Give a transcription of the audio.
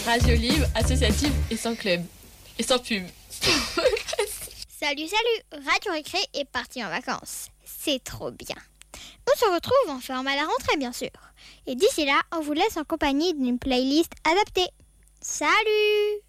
radio libre, associative et sans club. Et sans pub. Salut, Radio Récré est parti en vacances. C'est trop bien. On se retrouve en forme à la rentrée, bien sûr. Et d'ici là, on vous laisse en compagnie d'une playlist adaptée. Salut!